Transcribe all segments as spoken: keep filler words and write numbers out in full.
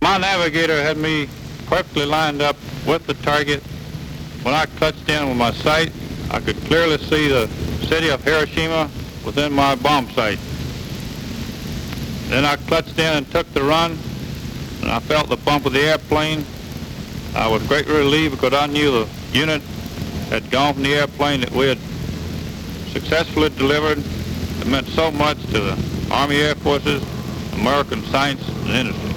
My navigator had me perfectly lined up with the target. When I clutched in with my sight, I could clearly see the city of Hiroshima within my bomb sight. Then I clutched in and took the run, and I felt the bump of the airplane. I was greatly relieved because I knew the unit had gone from the airplane that we had successfully delivered. It meant so much to the Army Air Forces, American science and industry.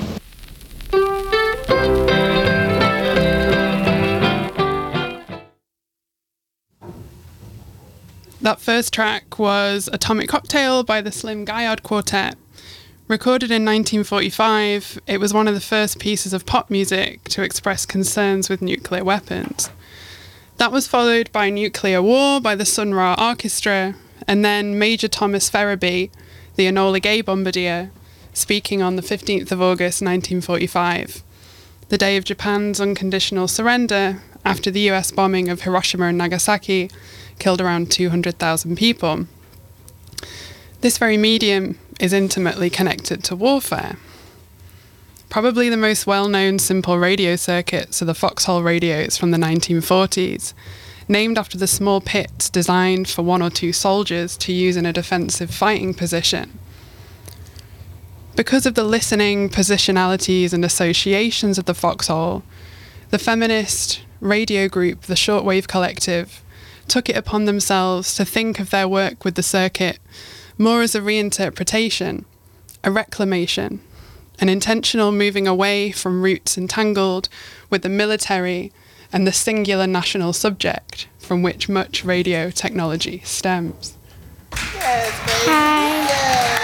That first track was Atomic Cocktail by the Slim Gaillard Quartet. Recorded in nineteen forty-five, it was one of the first pieces of pop music to express concerns with nuclear weapons. That was followed by Nuclear War by the Sun Ra Orchestra, and then Major Thomas Ferriby, the Enola Gay bombardier, speaking on the fifteenth of August nineteen forty-five, the day of Japan's unconditional surrender after the U S bombing of Hiroshima and Nagasaki killed around two hundred thousand people. This very medium is intimately connected to warfare. Probably the most well-known simple radio circuits are the Foxhole radios from the nineteen forties, named after the small pits designed for one or two soldiers to use in a defensive fighting position. Because of the listening, positionalities and associations of the Foxhole, the feminist radio group, the Shortwave Collective, took it upon themselves to think of their work with the circuit more as a reinterpretation, a reclamation, an intentional moving away from roots entangled with the military and the singular national subject from which much radio technology stems. Yes, baby. Hi. Yeah.